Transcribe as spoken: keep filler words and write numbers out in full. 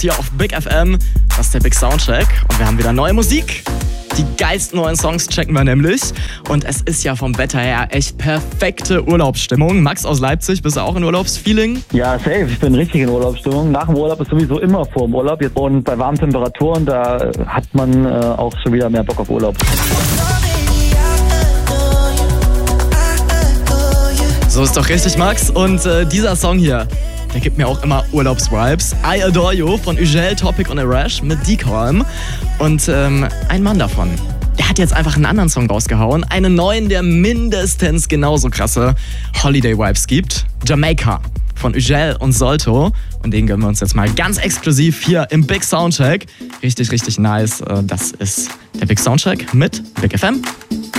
hier auf Big F M. Das ist der Big Soundcheck und wir haben wieder neue Musik. Die geilsten neuen Songs checken wir nämlich. Und es ist ja vom Wetter her echt perfekte Urlaubsstimmung. Max aus Leipzig, bist du auch in Urlaubsfeeling? Ja, safe. Ich bin richtig in Urlaubsstimmung. Nach dem Urlaub ist sowieso immer vor dem Urlaub. Und bei warmen Temperaturen, da hat man äh, auch schon wieder mehr Bock auf Urlaub. So ist doch richtig, Max. Und äh, dieser Song hier, der gibt mir auch immer Urlaubsvibes. I Adore You von Ugel, Topic und Arash mit Decolm. Und ähm, ein Mann davon, der hat jetzt einfach einen anderen Song rausgehauen. Einen neuen, der mindestens genauso krasse Holiday-Vibes gibt. Jamaica von Ugel und Solto. Und den gönnen wir uns jetzt mal ganz exklusiv hier im Big Soundcheck. Richtig, richtig nice. Das ist der Big Soundcheck mit Big F M.